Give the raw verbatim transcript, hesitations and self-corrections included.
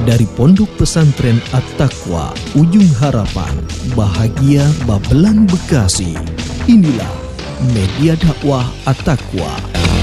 Dari Pondok Pesantren At-Taqwa, Ujung Harapan, Bahagia Babelan, Bekasi. Inilah Media Dakwah At-Taqwa.